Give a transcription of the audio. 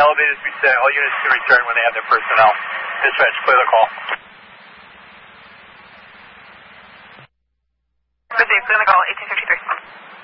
Elevators reset. All units can return when they have their personnel. Dispatch, clear the call. Good day, clear the call, 1860.